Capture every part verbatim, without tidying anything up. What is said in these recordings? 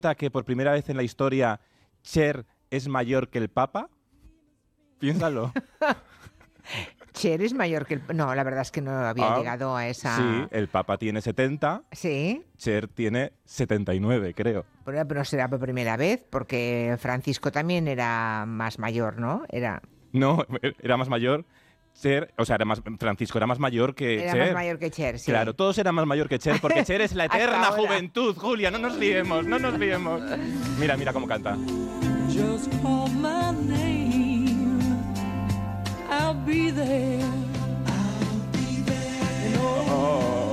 que por primera vez en la historia Cher es mayor que el Papa? Piénsalo. Cher es mayor que el... No, la verdad es que no había ah, llegado a esa... Sí, el Papa tiene setenta. Sí. Cher tiene setenta y nueve, creo. Pero, pero será por primera vez, porque Francisco también era más mayor, ¿no? Era... No, era más mayor... Cher, o sea, era más, Francisco era más mayor que era Cher. Era más mayor que Cher, sí. Claro, todos eran más mayor que Cher, porque Cher es la eterna juventud, Julia, no nos liemos, no nos liemos. Mira, mira cómo canta. Just call my name, I'll be there, I'll be there. Oh.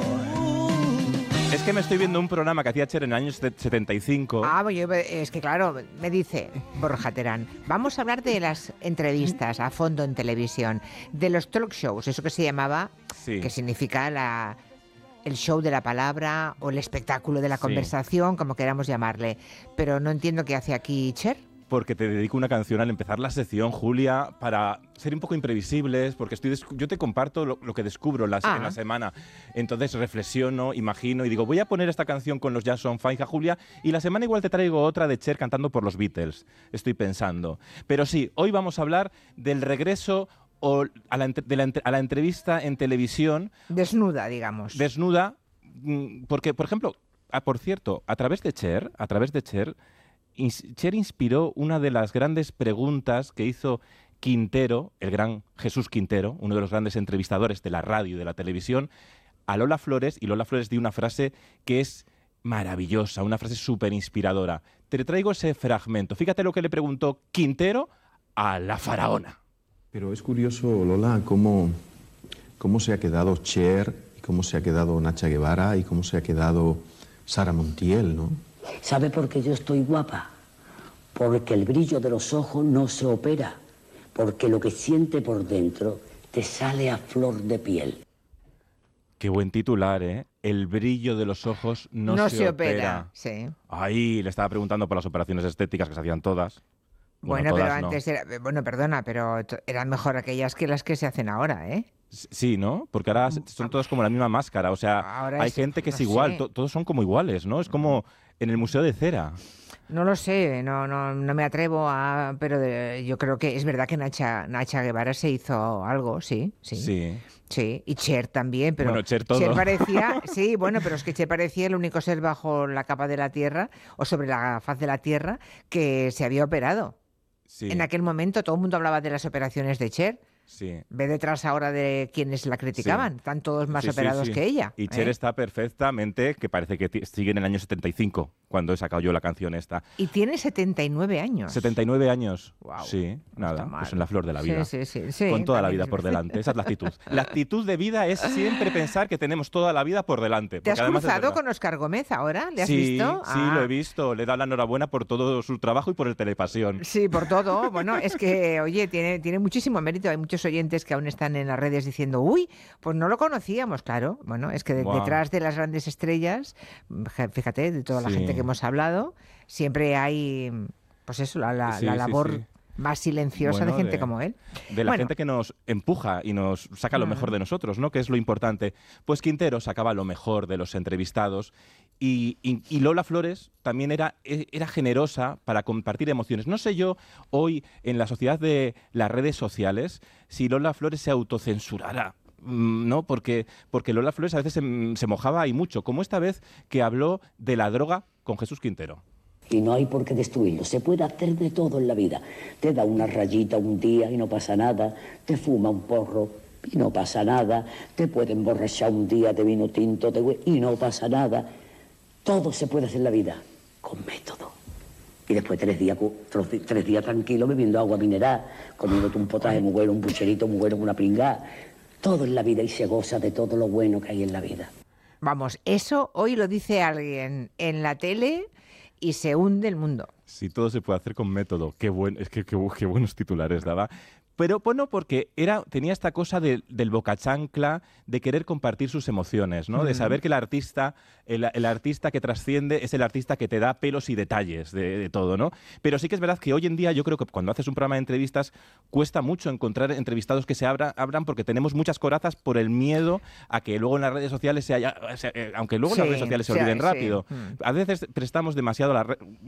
Es que me estoy viendo un programa que hacía Cher en el año setenta y cinco. Ah, pues yo, es que claro, me dice Borja Terán, vamos a hablar de las entrevistas a fondo en televisión, de los talk shows, eso que se llamaba, sí. que significa la, el show de la palabra o el espectáculo de la conversación, sí. como queramos llamarle. Pero no entiendo qué hace aquí Cher. Porque te dedico una canción al empezar la sección, Julia, para ser un poco imprevisibles, porque estoy yo te comparto lo, lo que descubro las, ah. en la semana. Entonces reflexiono, imagino y digo, voy a poner esta canción con los Jackson Five, Julia, y la semana igual te traigo otra de Cher cantando por los Beatles. Estoy pensando. Pero sí, hoy vamos a hablar del regreso o a, la, de la, a la entrevista en televisión. Desnuda, digamos. Desnuda, porque, por ejemplo, ah, por cierto, a través de Cher, a través de Cher, Cher inspiró una de las grandes preguntas que hizo Quintero, el gran Jesús Quintero, uno de los grandes entrevistadores de la radio y de la televisión, a Lola Flores, y Lola Flores dio una frase que es maravillosa, una frase súper inspiradora. Te traigo ese fragmento. Fíjate lo que le preguntó Quintero a la faraona. Pero es curioso, Lola, cómo, cómo se ha quedado Cher, y cómo se ha quedado Nacha Guevara, y cómo se ha quedado Sara Montiel, ¿no? ¿Sabe por qué yo estoy guapa? Porque el brillo de los ojos no se opera, porque lo que siente por dentro te sale a flor de piel. Qué buen titular, ¿eh? El brillo de los ojos no, no se, se opera. opera. Sí. Ahí le estaba preguntando por las operaciones estéticas que se hacían todas. Bueno, bueno pero todas, antes no. era, bueno, perdona, pero eran mejor aquellas que las que se hacen ahora, ¿eh? Sí, ¿no? Porque ahora son todas como la misma máscara. O sea, ahora hay es, gente que no es igual, sé. to todos son como iguales, ¿no? Es como en el Museo de Cera. No lo sé, no, no, no me atrevo a... Pero de, yo creo que es verdad que Nacha, Nacha Guevara se hizo algo, sí, sí. Sí. Sí, y Cher también, pero bueno, Cher, todo. Cher parecía, sí, bueno, pero es que Cher parecía el único ser bajo la capa de la Tierra o sobre la faz de la Tierra que se había operado. Sí. En aquel momento todo el mundo hablaba de las operaciones de Cher. Sí. Ve detrás ahora de quienes la criticaban. Sí. Están todos más sí, operados sí, sí. que ella. Y Cher ¿eh? está perfectamente, que parece que sigue en el año setenta y cinco, cuando he sacado yo la canción esta. Y tiene setenta y nueve años. setenta y nueve años. Wow. Sí, no nada, pues en la flor de la vida. Sí, sí, sí, sí, con toda la vida es... por delante. Esa es la actitud. La actitud de vida es siempre pensar que tenemos toda la vida por delante. ¿Te has cruzado con Óscar Gómez ahora? ¿Le has sí, visto? Sí, ah. lo he visto. Le he dado la enhorabuena por todo su trabajo y por el Telepasión. Sí, por todo. Bueno, es que, oye, tiene, tiene muchísimo mérito. Hay muchos oyentes que aún están en las redes diciendo, uy, pues no lo conocíamos, claro. Bueno, es que de, wow. detrás de las grandes estrellas, fíjate, de toda la sí. gente que hemos hablado, siempre hay, pues eso, la, la, sí, la labor... Sí, sí. más silenciosa bueno, de gente de, como él. De la bueno. gente que nos empuja y nos saca lo mejor de nosotros, ¿no? Que es lo importante. Pues Quintero sacaba lo mejor de los entrevistados y, y, y Lola Flores también era, era generosa para compartir emociones. No sé yo hoy en la sociedad de las redes sociales si Lola Flores se autocensurará. No, porque, porque Lola Flores a veces se, se mojaba y mucho, como esta vez que habló de la droga con Jesús Quintero. Y no hay por qué destruirlo. Se puede hacer de todo en la vida. Te da una rayita un día y no pasa nada. Te fuma un porro y no pasa nada. Te puede emborrachar un día de vino tinto de y no pasa nada. Todo se puede hacer en la vida con método. Y después tres días, tres días tranquilos bebiendo agua mineral, comiéndote un potaje muy bueno, un pucherito muy bueno, una pringada. Todo en la vida y se goza de todo lo bueno que hay en la vida. Vamos, eso hoy lo dice alguien en la tele... y se hunde el mundo. Sí, todo se puede hacer con método. Qué buen, es que qué, qué buenos titulares daba. Pero bueno, porque era, tenía esta cosa de, del bocachancla, de querer compartir sus emociones, ¿no? Mm. De saber que el artista, el, el artista que trasciende es el artista que te da pelos y detalles de, de todo, ¿no? Pero sí que es verdad que hoy en día yo creo que cuando haces un programa de entrevistas cuesta mucho encontrar entrevistados que se abra, abran porque tenemos muchas corazas por el miedo a que luego en las redes sociales se haya... Se, eh, aunque luego sí, las redes sociales se olviden sí, rápido. Sí. A veces prestamos demasiado la